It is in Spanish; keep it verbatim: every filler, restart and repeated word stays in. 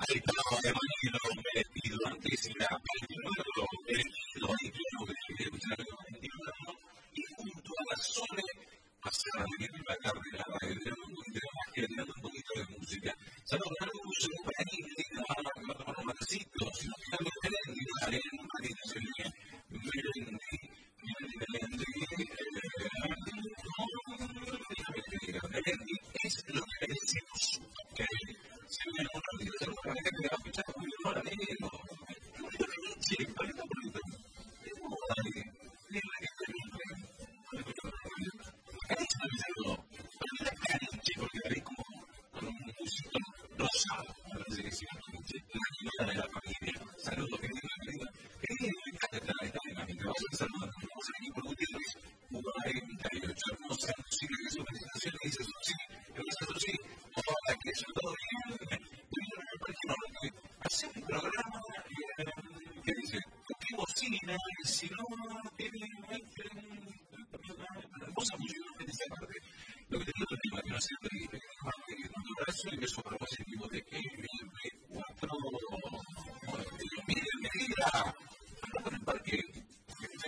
Ay, no, de manera no me despido antes era luego elegido ahí claro que quería escuchar algo veintiuno y junto a la Sole pasar a vivir la carrera de un poquito más generando un poquito de música. Saludos a un músico para aquí que diga, va a tomar un matecito, si no queda algo Melendi, dale, un ratito se viene Melendi, Melendi, Melendi, Melendi es lo que decimos que se viene un ratito, saludos para la gente que va a escuchar muy bien, ahora negro, sí, palito, palito, dale, dile que te Cariño me saludó, pero la cariño, porque la vi como con un musito rosado, me parece que sí, una señora de la familia. Saludos, querido, querido, querido, me encanta esta, esta dinámica. Vamos a empezar con vamos a venir por Gutiérrez, cuarenta y ocho, hermosa música que es una presentación que dice eso, sí, pero eso sí, hola, que eso todo bien, ¿por qué no? Hace un programa que dice, ¿qué bocina? Si no, tiene hermosa música en esta parte. Lo que te quiero decir, que no se te dice, que no te brazo y que eso para vos el tipo de que